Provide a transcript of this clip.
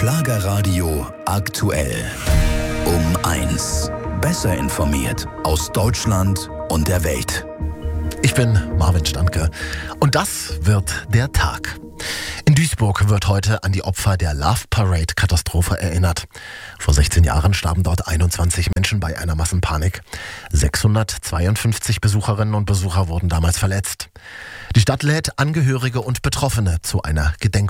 Schlagerradio aktuell. Um 1. Besser informiert aus Deutschland und der Welt. Ich bin Marvin Standke und das wird der Tag. In Duisburg wird heute an die Opfer der Love Parade-Katastrophe erinnert. Vor 16 Jahren starben dort 21 Menschen bei einer Massenpanik. 652 Besucherinnen und Besucher wurden damals verletzt. Die Stadt lädt Angehörige und Betroffene zu einer